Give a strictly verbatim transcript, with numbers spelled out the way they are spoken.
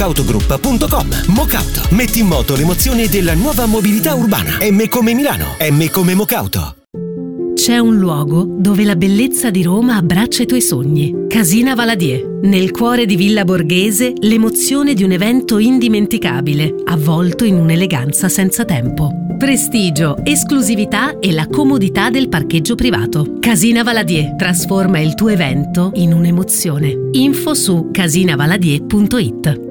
Autogroup punto com. Mocauto. Metti in moto l'emozione della nuova mobilità urbana. M come Milano. M come Mocauto. C'è un luogo dove la bellezza di Roma abbraccia i tuoi sogni. Casina Valadier. Nel cuore di Villa Borghese, l'emozione di un evento indimenticabile, avvolto in un'eleganza senza tempo. Prestigio, esclusività e la comodità del parcheggio privato. Casina Valadier trasforma il tuo evento in un'emozione. Info su casina valadier punto it.